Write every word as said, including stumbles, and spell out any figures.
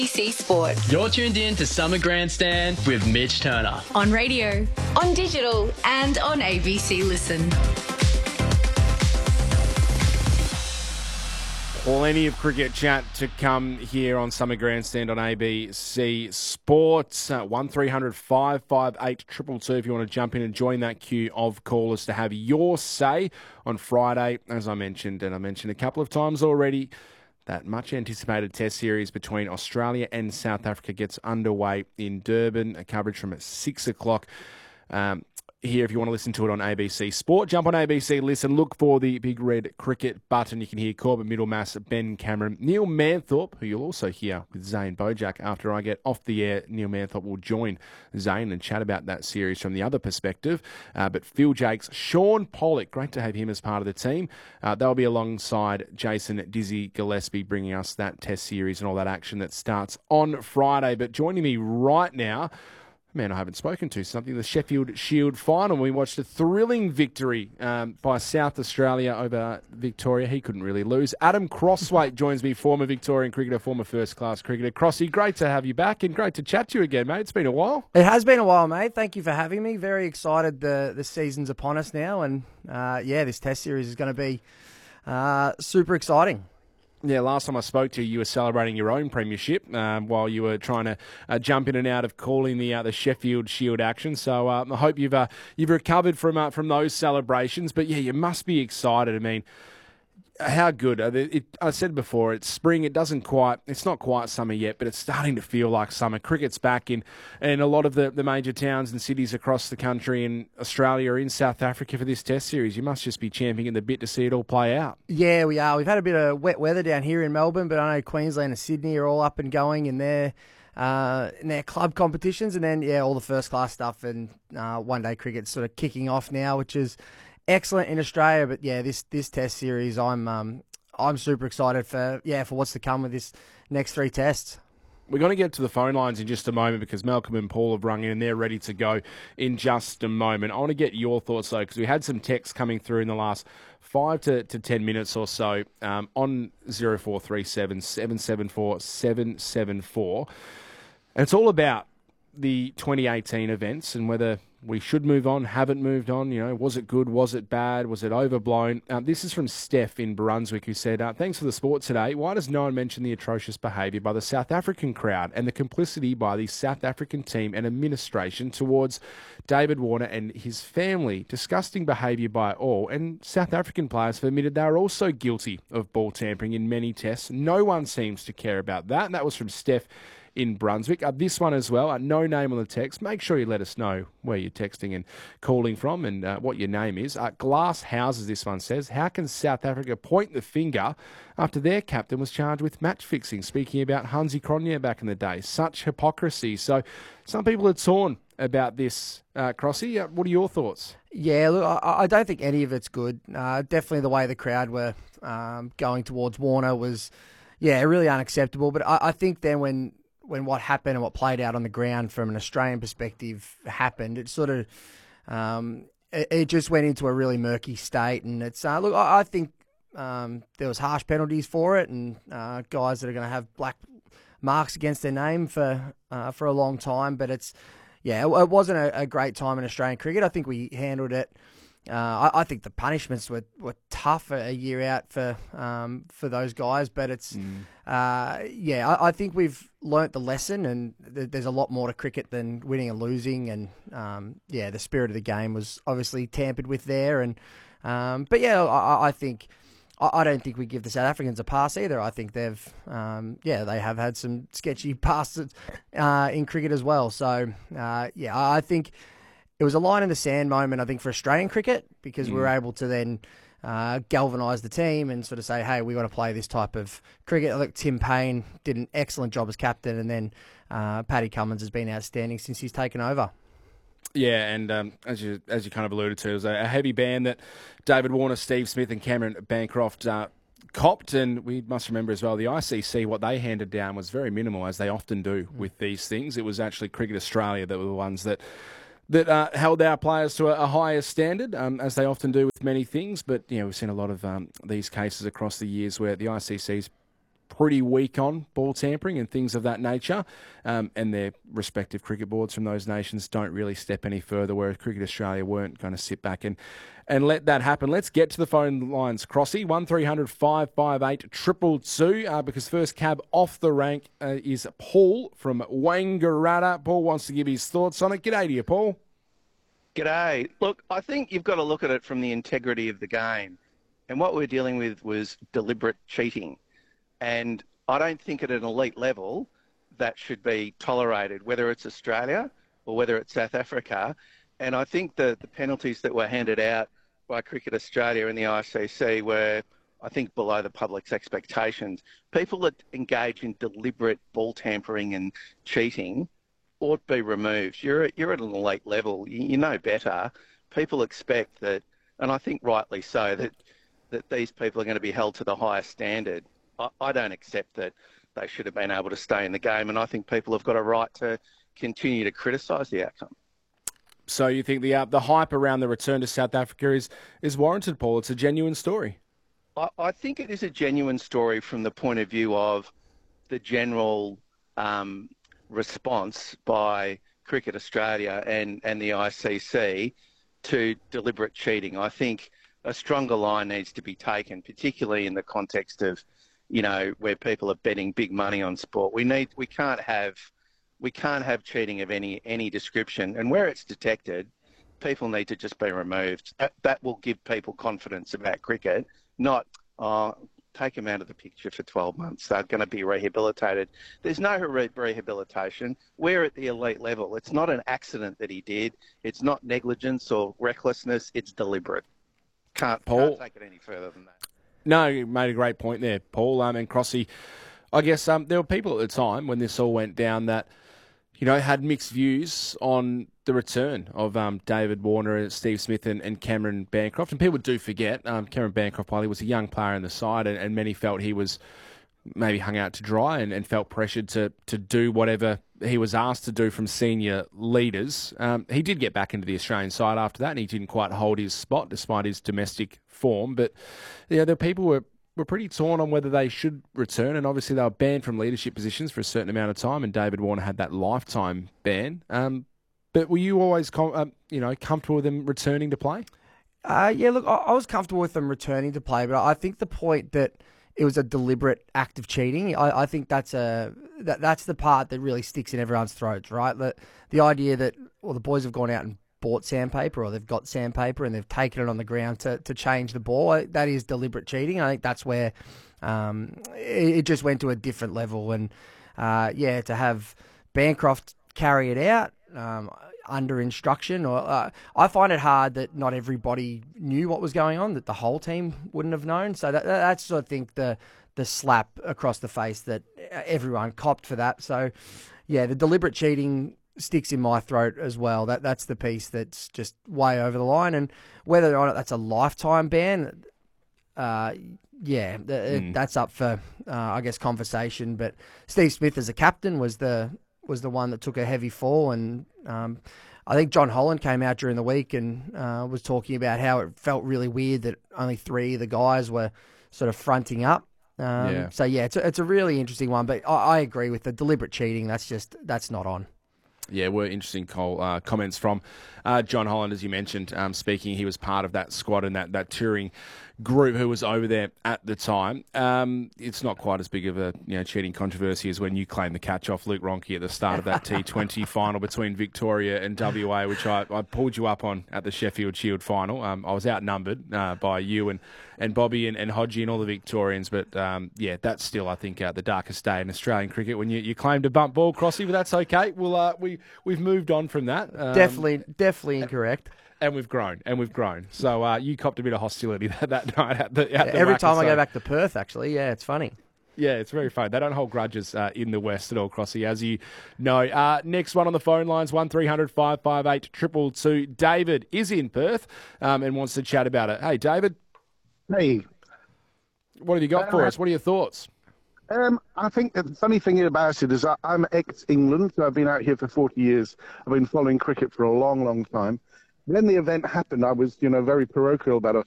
A B C Sport. You're tuned in to Summer Grandstand with Mitch Turner. On radio, on digital, and on A B C Listen. Plenty of cricket chat to come here on Summer Grandstand on A B C Sports. Uh, one three hundred five five eight two two two if you want to jump in and join that queue of callers to have your say on Friday. As I mentioned, and I mentioned a couple of times already, that much-anticipated Test series between Australia and South Africa gets underway in Durban. A coverage from at six o'clock. Um, Here, if you want to listen to it on A B C Sport, jump on A B C Listen, look for the big red cricket button. You can hear Corbett Middlemass, Ben Cameron, Neil Manthorpe, who you'll also hear with Zane Bojack. After I get off the air, Neil Manthorpe will join Zane and chat about that series from the other perspective. Uh, but Phil Jakes, Sean Pollock, great to have him as part of the team. Uh, they'll be alongside Jason Dizzy Gillespie, bringing us that Test series and all that action that starts on Friday. But joining me right now, man I haven't spoken to, something the Sheffield Shield final. We watched a thrilling victory um, by South Australia over Victoria. He couldn't really lose. Adam Crosswaite joins me, former Victorian cricketer, former first-class cricketer. Crossy, great to have you back and great to chat to you again, mate. It's been a while. It has been a while, mate. Thank you for having me. Very excited the, the season's upon us now. And, uh, yeah, this Test series is going to be uh, super exciting. Yeah, last time I spoke to you, you were celebrating your own premiership um, while you were trying to uh, jump in and out of calling the uh, the Sheffield Shield action. So uh, I hope you've uh, you've recovered from uh, from those celebrations. But yeah, you must be excited. I mean, how good? It, it, I said before, it's spring. It doesn't quite. It's not quite summer yet, but it's starting to feel like summer. Cricket's back in, in a lot of the, the major towns and cities across the country in Australia or in South Africa for this Test series. You must just be champing at the bit to see it all play out. Yeah, we are. We've had a bit of wet weather down here in Melbourne, but I know Queensland and Sydney are all up and going in their uh, in their club competitions, and then yeah, all the first class stuff and uh, one day cricket sort of kicking off now, which is excellent in Australia. But yeah, this this Test series, I'm um I'm super excited for yeah for what's to come with this next three tests. We're going to get to the phone lines in just a moment because Malcolm and Paul have rung in and they're ready to go in just a moment. I want to get your thoughts, though, because we had some texts coming through in the last five to, to ten minutes or so um, on zero four three seven, seven seven four, seven seven four. And it's all about the twenty eighteen events and whether we should move on, haven't moved on. You know, was it good? Was it bad? Was it overblown? Uh, this is from Steph in Brunswick, who said, uh, thanks for the sport today. Why does no one mention the atrocious behaviour by the South African crowd and the complicity by the South African team and administration towards David Warner and his family? Disgusting behaviour by all. And South African players have admitted they are also guilty of ball tampering in many tests. No one seems to care about that. And that was from Steph in Brunswick. Uh, this one as well, uh, no name on the text. Make sure you let us know where you're texting and calling from and uh, what your name is. Uh, Glass Houses, this one says, how can South Africa point the finger after their captain was charged with match fixing? Speaking about Hansi Cronje back in the day. Such hypocrisy. So some people are torn about this, uh, Crossy. Uh, what are your thoughts? Yeah, look, I, I don't think any of it's good. Uh, definitely the way the crowd were um, going towards Warner was, yeah, really unacceptable. But I, I think then when when what happened and what played out on the ground from an Australian perspective happened, it sort of, um, it, it just went into a really murky state. And it's, uh, look, I, I think um, there was harsh penalties for it and uh, guys that are going to have black marks against their name for uh, for a long time. But it's, yeah, it, it wasn't a, a great time in Australian cricket. I think we handled it. Uh, I, I think the punishments were, were tough a year out for um, for those guys, but it's mm. uh, yeah. I, I think we've learnt the lesson, and th- there's a lot more to cricket than winning and losing. And um, yeah, the spirit of the game was obviously tampered with there. And um, but yeah, I, I think I, I don't think we give the South Africans a pass either. I think they've um, yeah they have had some sketchy passes uh, in cricket as well. So uh, yeah, I think it was a line in the sand moment, I think, for Australian cricket, because mm. we were able to then uh, galvanise the team and sort of say, hey, we want to play this type of cricket. Look, Tim Payne did an excellent job as captain, and then uh, Paddy Cummins has been outstanding since he's taken over. Yeah, and um, as you as you kind of alluded to, it was a, a heavy ban that David Warner, Steve Smith and Cameron Bancroft uh, copped, and we must remember as well, the I C C, what they handed down was very minimal, as they often do mm. with these things. It was actually Cricket Australia that were the ones that that uh, held our players to a, a higher standard, um, as they often do with many things. But, you know, we've seen a lot of um, these cases across the years where the I C C's pretty weak on ball tampering and things of that nature, um, and their respective cricket boards from those nations don't really step any further, whereas Cricket Australia weren't going to sit back and, and let that happen. Let's get to the phone lines, Crossy, one three hundred five five eight two two two, uh, because first cab off the rank uh, is Paul from Wangaratta. Paul wants to give his thoughts on it. G'day to you, Paul. G'day. Look, I think you've got to look at it from the integrity of the game. And what we're dealing with was deliberate cheating. And I don't think at an elite level that should be tolerated, whether it's Australia or whether it's South Africa. And I think the, the penalties that were handed out by Cricket Australia and the I C C were, I think, below the public's expectations. People that engage in deliberate ball tampering and cheating ought to be removed. You're, you're at an elite level. You, you know better. People expect that, and I think rightly so, that that these people are going to be held to the highest standard. I, I don't accept that they should have been able to stay in the game, and I think people have got a right to continue to criticise the outcome. So you think the uh, the hype around the return to South Africa is, is warranted, Paul? It's a genuine story. I, I think it is a genuine story from the point of view of the general um, response by Cricket Australia and, and the I C C to deliberate cheating. I think a stronger line needs to be taken, particularly in the context of, you know, where people are betting big money on sport. We need, we can't have, we can't have cheating of any any description. And where it's detected, people need to just be removed. That, that will give people confidence about cricket. Not, oh, take them out of the picture for twelve months. They're going to be rehabilitated. There's no re- rehabilitation. We're at the elite level. It's not an accident that he did. It's not negligence or recklessness. It's deliberate. Can't, Paul, can't take it any further than that. No, you made a great point there, Paul. Um, and Crossy, I guess um, there were people at the time when this all went down that, you know, had mixed views on the return of um, David Warner, Steve Smith and, and Cameron Bancroft. And people do forget, um, Cameron Bancroft, while he was a young player in the side, and, and many felt he was maybe hung out to dry and, and felt pressured to to do whatever he was asked to do from senior leaders. Um, he did get back into the Australian side after that, and he didn't quite hold his spot despite his domestic form. But you know, the people were, were pretty torn on whether they should return, and obviously they were banned from leadership positions for a certain amount of time, and David Warner had that lifetime ban. Um, but were you always com- um, you know, comfortable with them returning to play? Uh, yeah, look, I, I was comfortable with them returning to play, but I think the point that it was a deliberate act of cheating, I, I think that's a that, that's the part that really sticks in everyone's throats, right? The, the idea that, well, the boys have gone out and bought sandpaper, or they've got sandpaper and they've taken it on the ground to, to change the ball. That is deliberate cheating. I think that's where um, it, it just went to a different level. And, uh, yeah, to have Bancroft carry it out um, under instruction, or uh, I find it hard that not everybody knew what was going on, that the whole team wouldn't have known. So that, that's, I think, the the slap across the face that everyone copped for that. So, yeah, the deliberate cheating sticks in my throat as well. That That's the piece that's just way over the line. And whether or not that's a lifetime ban, uh, yeah, mm. that's up for, uh, I guess, conversation. But Steve Smith as a captain was the was the one that took a heavy fall. And um, I think John Holland came out during the week and uh, was talking about how it felt really weird that only three of the guys were sort of fronting up. Um, yeah. So, yeah, it's a, it's a really interesting one. But I, I agree with the deliberate cheating. That's just, that's not on. Yeah, were interesting call, uh, comments from uh, John Holland, as you mentioned. Um, speaking, he was part of that squad and that, that touring group who was over there at the time. Um, it's not quite as big of a you know cheating controversy as when you claimed the catch off Luke Ronchi at the start of that T twenty final between Victoria and W A, which I, I pulled you up on at the Sheffield Shield final. Um, I was outnumbered uh, by you and, and Bobby and, and Hodgie and all the Victorians, but um, yeah, that's still, I think, uh, the darkest day in Australian cricket when you, you claim to bump ball, Crossy, but that's okay. We'll, uh, we, we've moved on from that. Um, definitely, definitely incorrect. And we've grown, and we've grown. So uh, you copped a bit of hostility that, that night at the at yeah, the Every Wacker, time I so. go back to Perth, actually, yeah, it's funny. Yeah, it's very funny. They don't hold grudges uh, in the West at all, Crossy, as you know. Uh, next one on the phone lines, one three hundred five five eight two two two. David is in Perth um, and wants to chat about it. Hey, David. Hey. What have you got uh, for us? What are your thoughts? Um, I think the funny thing about it is I, I'm ex-England, so I've been out here for forty years. I've been following cricket for a long, long time. When the event happened, I was, you know, very parochial about it.